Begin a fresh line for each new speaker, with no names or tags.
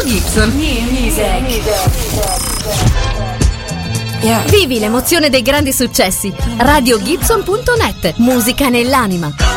Gibson. Vivi l'emozione dei grandi successi. RadioGibson.net. Musica nell'anima.